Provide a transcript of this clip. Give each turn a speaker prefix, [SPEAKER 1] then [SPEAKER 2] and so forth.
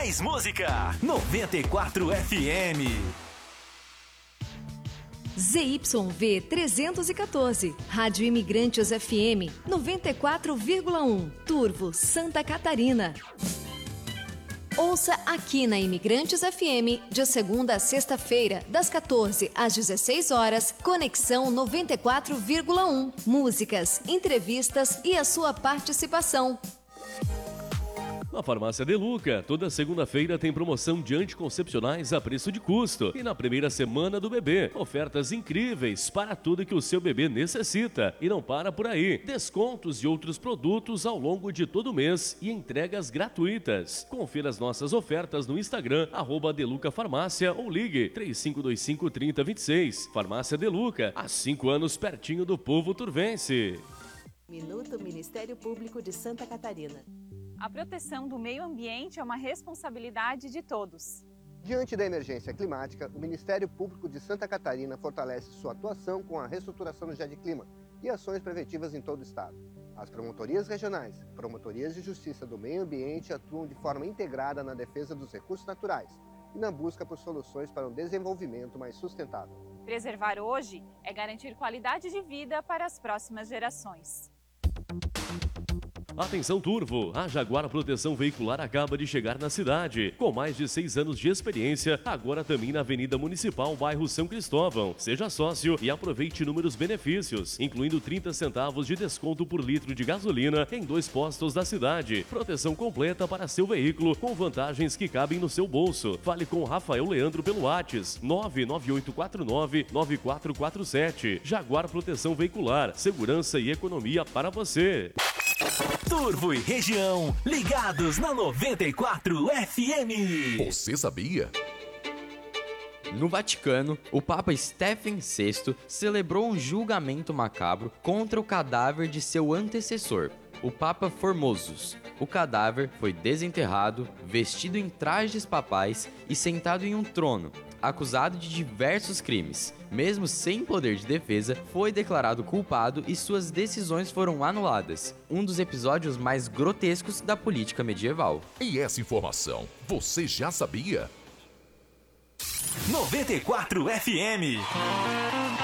[SPEAKER 1] Mais música, 94 FM.
[SPEAKER 2] ZYV 314, Rádio Imigrantes FM 94,1, Turvo, Santa Catarina. Ouça aqui na Imigrantes FM, de segunda a sexta-feira, das 14 às 16 horas, Conexão 94,1. Músicas, entrevistas e a sua participação.
[SPEAKER 3] Na Farmácia Deluca, toda segunda-feira tem promoção de anticoncepcionais a preço de custo. E na primeira semana do bebê, ofertas incríveis para tudo que o seu bebê necessita. E não para por aí. Descontos e outros produtos ao longo de todo o mês e entregas gratuitas. Confira as nossas ofertas no Instagram, @Deluca Farmácia, ou ligue 3525-3026. Farmácia Deluca, há 5 anos pertinho do povo turvense.
[SPEAKER 4] Minuto Ministério Público de Santa Catarina.
[SPEAKER 5] A proteção do meio ambiente é uma responsabilidade de todos.
[SPEAKER 6] Diante da emergência climática, o Ministério Público de Santa Catarina fortalece sua atuação com a reestruturação do GEDclima e ações preventivas em todo o estado. As promotorias regionais, promotorias de justiça do meio ambiente atuam de forma integrada na defesa dos recursos naturais e na busca por soluções para um desenvolvimento mais sustentável.
[SPEAKER 5] Preservar hoje é garantir qualidade de vida para as próximas gerações.
[SPEAKER 3] Atenção Turvo, a Jaguar Proteção Veicular acaba de chegar na cidade. Com mais de 6 anos de experiência, agora também na Avenida Municipal, bairro São Cristóvão. Seja sócio e aproveite inúmeros benefícios, incluindo 30 centavos de desconto por litro de gasolina em 2 postos da cidade. Proteção completa para seu veículo, com vantagens que cabem no seu bolso. Fale com Rafael Leandro pelo WhatsApp 99849-9447. Jaguar Proteção Veicular, segurança e economia para você.
[SPEAKER 1] Turvo e região, ligados na 94 FM.
[SPEAKER 7] Você sabia?
[SPEAKER 8] No Vaticano, o Papa Stephen VI celebrou um julgamento macabro contra o cadáver de seu antecessor, o Papa Formosus. O cadáver foi desenterrado, vestido em trajes papais e sentado em um trono, acusado de diversos crimes. Mesmo sem poder de defesa, foi declarado culpado e suas decisões foram anuladas. Um dos episódios mais grotescos da política medieval.
[SPEAKER 7] E essa informação, você já sabia?
[SPEAKER 1] 94 FM.